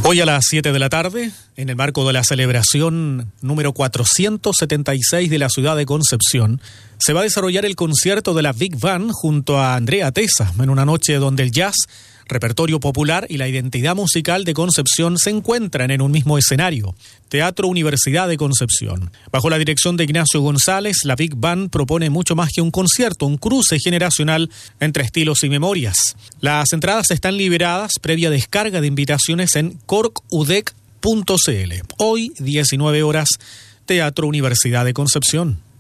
Hoy a las 7 de la tarde, en el marco de la celebración número 476 de la ciudad de Concepción, se va a desarrollar el concierto de la Big Band junto a Andrea Tesa, en una noche donde el jazz, repertorio popular y la identidad musical de Concepción se encuentran en un mismo escenario, Teatro Universidad de Concepción. Bajo la dirección de Ignacio González, la Big Band propone mucho más que un concierto, un cruce generacional entre estilos y memorias. Las entradas están liberadas previa descarga de invitaciones en corcudec.cl. Hoy, 19 horas, Teatro Universidad de Concepción.